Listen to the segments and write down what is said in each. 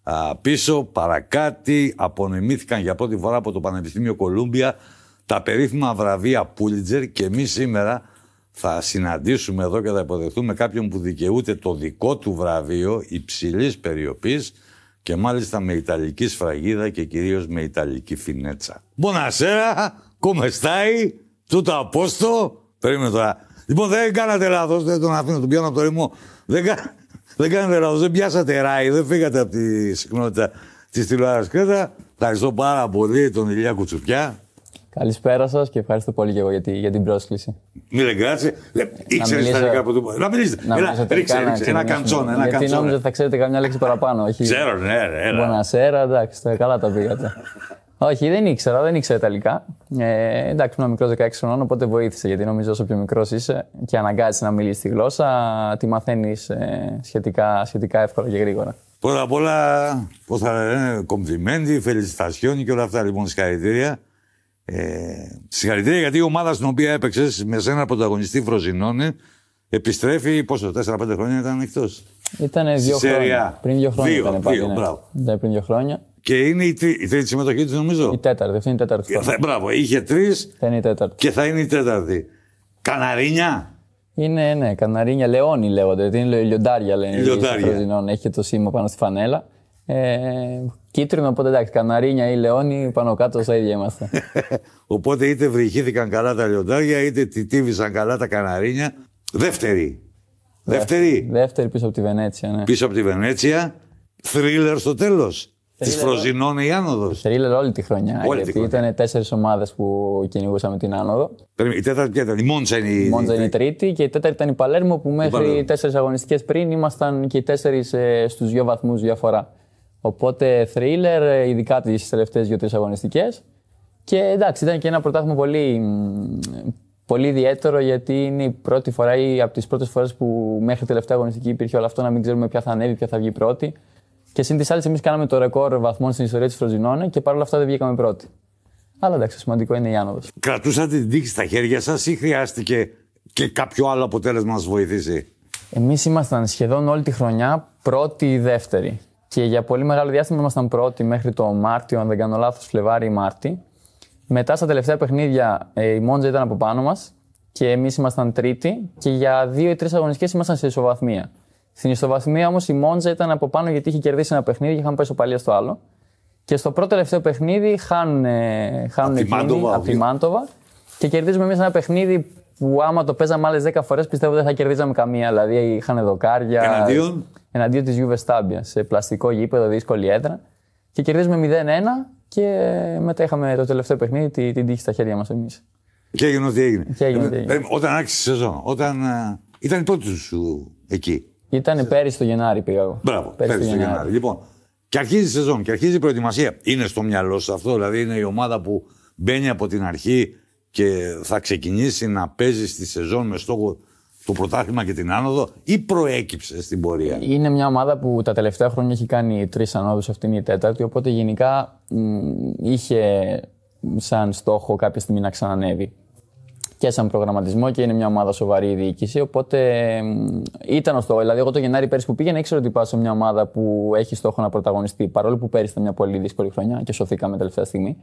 πίσω, παρακάτι. Απονεμήθηκαν για πρώτη φορά από το Πανεπιστήμιο Κολούμπια τα περίφημα βραβεία Πούλιτζερ και εμείς σήμερα θα συναντήσουμε εδώ και θα υποδεχτούμε κάποιον που δικαιούται το δικό του βραβείο υψηλής περιοπής και μάλιστα με ιταλική σφραγίδα και κυρίως με ιταλική φινέτσα. Buonasera, come stai? Tutto a posto? Περίμενε τώρα. Λοιπόν, δεν κάνατε λάθος, δεν τον αφήνω, τον πιάνω από το ρημό. Δεν κάνατε λάθος, δεν πιάσατε ράι, δεν φύγατε από τη συχνότητα της τηλεόρασης Κρέτα. Ευχαριστώ πάρα πολύ τον Ηλία Κουτσουπιά. Καλησπέρα σας και ευχαριστώ πολύ και εγώ για την πρόσκληση. Μίλε γκράτσι. Ήξερες τα λίγα από το... Να μιλήσετε. Ρίξε ένα καντσόν. Γιατί νόμιζα ότι θα ξέρετε καμιά λέξη παραπάνω. Ξέρω, ναι. Buonasera, εντάξει, καλά τα πήγατε. Όχι, δεν ήξερα Ιταλικά. Εντάξει, ήμουν μικρός 16 χρονών, οπότε βοήθησε. Γιατί νομίζω όσο πιο μικρός είσαι και αναγκάζεσαι να μιλήσεις τη γλώσσα, τη μαθαίνεις σχετικά εύκολα και γρήγορα. Πρώτα απ' όλα, πώς θα λένε, κομπλιμέντι, φελισιτασιόνι και όλα αυτά. Λοιπόν, συγχαρητήρια. Συγχαρητήρια γιατί η ομάδα στην οποία έπαιξες με ένα πρωταγωνιστή Φροζινόνε επιστρέφει πόσο, 4-5 χρόνια ήταν εκτός. Ήταν 2 χρόνια. Πριν 2 χρόνια ήταν πάλι. Ναι. Πριν 2 χρόνια. Και είναι η τρίτη συμμετοχή της νομίζω. Η τέταρτη, αυτή είναι η τέταρτη. Μπράβο, είχε 3 θα είναι η τέταρτη. Και θα είναι η τέταρτη. Καναρίνια. Είναι, ναι, καναρίνια, λεόνι λέγονται. Είναι λιοντάρια λένε. Λιοντάρια. Έχει το σήμα πάνω στη φανέλα. Κίτρινο, οπότε εντάξει, καναρίνια ή λεόνι, πάνω κάτω στα ίδια είμαστε. Οπότε είτε βρυχήθηκαν καλά τα λιοντάρια, είτε τιτίβησαν καλά τα καναρίνια. Δεύτερη πίσω από τη Βενέτσια, ναι. Πίσω από τη Βενέτσια. Θρίλερ στο τέλος. Της Φροζινόνε η άνοδος. Θρίλερ όλη τη χρονιά. Γιατί ήταν 4 ομάδες που κυνηγούσαμε την άνοδο. Η τέταρτη ποια ήταν, η Μόντσα είναι η Μόντσα είναι η τρίτη και η τέταρτη ήταν η Παλέρμο που μέχρι 4 αγωνιστικές πριν ήμασταν και οι 4 στους 2 βαθμούς διαφορά. Οπότε θρίλερ, ειδικά τις τελευταίες 2-3 αγωνιστικές. Και εντάξει, ήταν και ένα πρωτάθλημα πολύ ιδιαίτερο γιατί είναι η πρώτη φορά ή από τις πρώτες φορές που μέχρι τελευταία αγωνιστική υπήρχε όλο αυτό να μην ξέρουμε ποια θα ανέβει, ποια θα βγει πρώτη. Και συν τις άλλες, εμείς κάναμε το ρεκόρ βαθμών στην ιστορία της Φροζινόνε και παρόλα αυτά δεν βγήκαμε πρώτοι. Αλλά εντάξει, σημαντικό είναι η άνοδος. Κρατούσατε την τύχη στα χέρια σας ή χρειάστηκε και κάποιο άλλο αποτέλεσμα να σας βοηθήσει? Εμείς ήμασταν σχεδόν όλη τη χρονιά πρώτοι ή δεύτεροι. Και για πολύ μεγάλο διάστημα ήμασταν πρώτοι μέχρι το Μάρτιο, αν δεν κάνω λάθος, Φλεβάρι ή Μάρτι. Μετά στα τελευταία παιχνίδια η Μόντζα ήταν από πάνω μας και εμείς ήμασταν τρίτοι και για 2 ή 3 αγωνιστικές ήμασταν σε ισοβαθμία. Στην ισοβαθμία όμως η Μόντζα ήταν από πάνω γιατί είχε κερδίσει ένα παιχνίδι και είχαν πάει ισοπαλία στο άλλο. Και στο πρώτο τελευταίο παιχνίδι χάνουν από τη Μάντοβα και κερδίζουμε εμείς ένα παιχνίδι που άμα το παίζαμε άλλες 10 φορές πιστεύω δεν θα κερδίζαμε καμία. Δηλαδή είχαν δοκάρια. Εναντίον της Juve Stabia σε πλαστικό γήπεδο, δύσκολη έδρα. Και κερδίζουμε 0-1 και μετά είχαμε το τελευταίο παιχνίδι την τύχη στα χέρια μας εμείς. Και έγινε ό,τι έγινε. Όταν άρχισε η σεζόν, ήταν η πρώτη σου εκεί. Ήταν πέρυσι το Γενάρη πήγα εγώ. Μπράβο, πέρυσι το Γενάρη. Λοιπόν, και αρχίζει η σεζόν και αρχίζει η προετοιμασία. Είναι στο μυαλό σου αυτό, δηλαδή είναι η ομάδα που μπαίνει από την αρχή και θα ξεκινήσει να παίζει στη σεζόν με στόχο το πρωτάθλημα και την άνοδο ή προέκυψε στην πορεία? Είναι μια ομάδα που τα τελευταία χρόνια έχει κάνει 3 ανόδους, αυτή είναι η τέταρτη, οπότε γενικά είχε σαν στόχο κάποια στιγμή να ξανανεύει και σαν προγραμματισμό και είναι μια ομάδα σοβαρή η διοίκηση, οπότε ήταν ο στόχος. Δηλαδή εγώ το Γενάρη πέρυσι που πήγαινα ήξερα ότι πάω σε μια ομάδα που έχει στόχο να πρωταγωνιστεί, παρόλο που πέρυσι ήταν μια πολύ δύσκολη χρονιά και σωθήκαμε τελευταία στιγμή.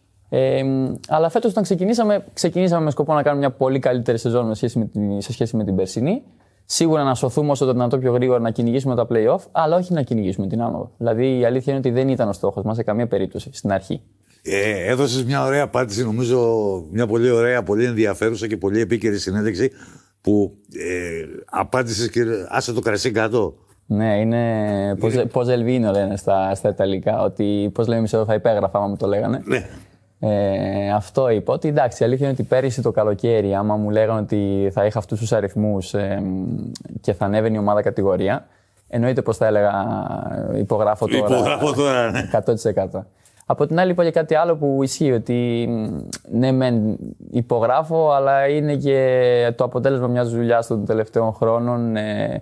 Αλλά φέτος όταν ξεκινήσαμε με σκοπό να κάνουμε μια πολύ καλύτερη σεζόν σε σχέση με την περσινή. Σίγουρα να σωθούμε όσο το δυνατόν πιο γρήγορα, να κυνηγήσουμε τα play-off, αλλά όχι να κυνηγήσουμε την άνοδο. Δηλαδή η αλήθεια είναι ότι δεν ήταν ο στόχος μας σε καμία περίπτωση στην αρχή. Έδωσες μια ωραία απάντηση, νομίζω μια πολύ ωραία, πολύ ενδιαφέρουσα και πολύ επίκαιρη συνέντευξη που απάντησες και άσε το κρασί κάτω. Ναι, είναι πώς ελβίνο λένε στα Ιταλικά, ότι πώς λέμε εμείς εδώ θα υπέγραφα άμα μου το λέγανε. Ναι. Αυτό είπα, ότι εντάξει, η αλήθεια είναι ότι πέρυσι το καλοκαίρι, άμα μου λέγανε ότι θα είχα αυτούς τους αριθμούς και θα ανέβαινε η ομάδα κατηγορία, εννοείται πως θα έλεγα υπογράφω τώρα, ναι. 100%. Από την άλλη είπα και κάτι άλλο που ισχύει, ότι ναι μεν υπογράφω, αλλά είναι και το αποτέλεσμα μιας δουλειάς των τελευταίων χρόνων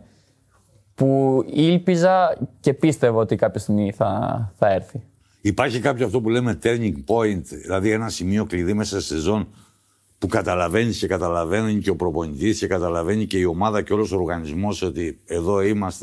που ήλπιζα και πίστευα ότι κάποια στιγμή θα έρθει. Υπάρχει κάποιο αυτό που λέμε turning point, δηλαδή ένα σημείο κλειδί μέσα στη σεζόν που καταλαβαίνεις και καταλαβαίνει και ο προπονητής και καταλαβαίνει και η ομάδα και όλος ο οργανισμός ότι εδώ είμαστε.